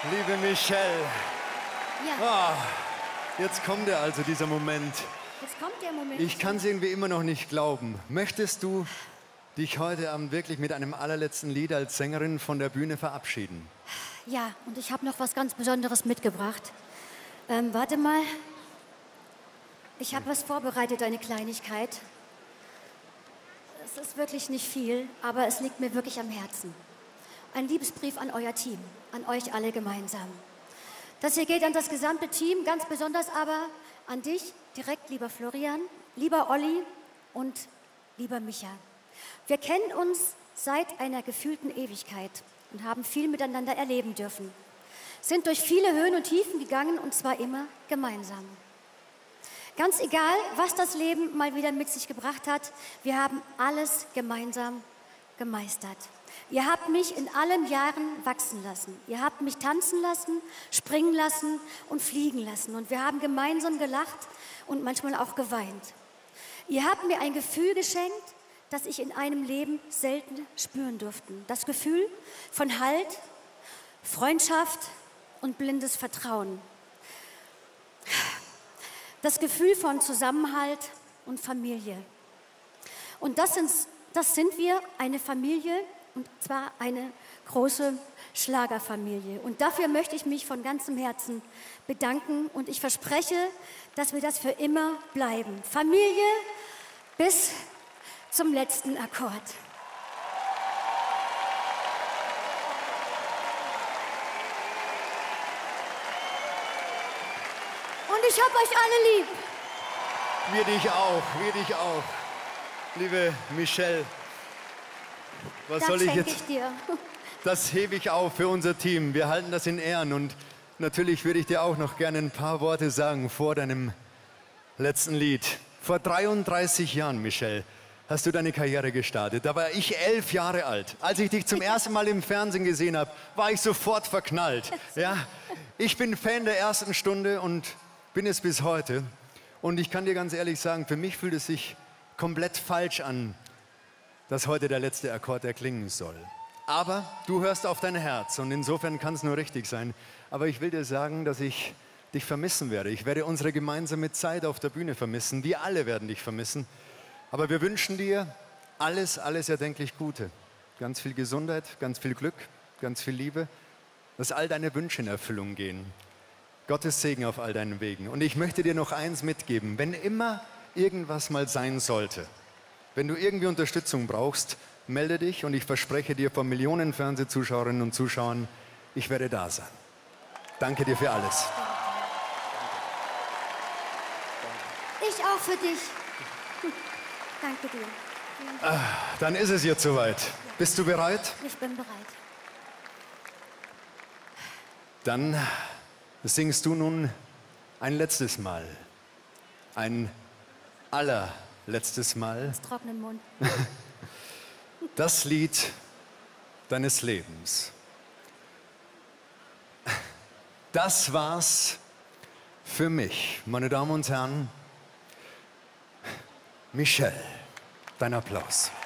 Liebe Michelle. Ja. Jetzt kommt er also, dieser Moment. Jetzt kommt der Moment. Ich kann es irgendwie immer noch nicht glauben. Möchtest du dich heute Abend wirklich mit einem allerletzten Lied als Sängerin von der Bühne verabschieden? Ja, und ich habe noch was ganz Besonderes mitgebracht. Warte mal. Ich habe was vorbereitet, eine Kleinigkeit. Es ist wirklich nicht viel, aber es liegt mir wirklich am Herzen. Ein Liebesbrief an euer Team, an euch alle gemeinsam. Das hier geht an das gesamte Team, ganz besonders aber an dich, direkt, lieber Florian, lieber Olli und lieber Micha. Wir kennen uns seit einer gefühlten Ewigkeit und haben viel miteinander erleben dürfen. Sind durch viele Höhen und Tiefen gegangen und zwar immer gemeinsam. Ganz egal, was das Leben mal wieder mit sich gebracht hat, wir haben alles gemeinsam gemeistert. Ihr habt mich in allen Jahren wachsen lassen. Ihr habt mich tanzen lassen, springen lassen und fliegen lassen. Und wir haben gemeinsam gelacht und manchmal auch geweint. Ihr habt mir ein Gefühl geschenkt, das ich in einem Leben selten spüren durfte. Das Gefühl von Halt, Freundschaft und blindes Vertrauen. Das Gefühl von Zusammenhalt und Familie. Und das sind wir, eine Familie, und zwar eine große Schlagerfamilie. Und dafür möchte ich mich von ganzem Herzen bedanken. Und ich verspreche, dass wir das für immer bleiben. Familie bis zum letzten Akkord. Und ich hab euch alle lieb. Wir dich auch, wir dich auch. Liebe Michelle, was Das soll ich schenke jetzt? ich dir. Das hebe ich auf für unser Team. Wir halten das in Ehren und natürlich würde ich dir auch noch gerne ein paar Worte sagen vor deinem letzten Lied. Vor 33 Jahren, Michelle, hast du deine Karriere gestartet. Da war ich 11 Jahre alt. Als ich dich zum ersten Mal im Fernsehen gesehen habe, war ich sofort verknallt. Ja, ich bin Fan der ersten Stunde und bin es bis heute. Und ich kann dir ganz ehrlich sagen, für mich fühlt es sich komplett falsch an, dass heute der letzte Akkord erklingen soll. Aber du hörst auf dein Herz und insofern kann es nur richtig sein. Aber ich will dir sagen, dass ich dich vermissen werde. Ich werde unsere gemeinsame Zeit auf der Bühne vermissen. Wir alle werden dich vermissen. Aber wir wünschen dir alles erdenklich Gute. Ganz viel Gesundheit, ganz viel Glück, ganz viel Liebe, dass all deine Wünsche in Erfüllung gehen. Gottes Segen auf all deinen Wegen. Und ich möchte dir noch eins mitgeben. Wenn immer irgendwas mal sein sollte, wenn du irgendwie Unterstützung brauchst, melde dich und ich verspreche dir vor Millionen Fernsehzuschauerinnen und Zuschauern, ich werde da sein. Danke dir für alles. Ich auch für dich. Danke dir. Dann ist es jetzt soweit. Bist du bereit? Ich bin bereit. Dann singst du nun ein letztes Mal. Ein allerletztes Mal. Aus trockenem Mund. Das Lied deines Lebens. Das war's für mich, meine Damen und Herren. Michelle, dein Applaus.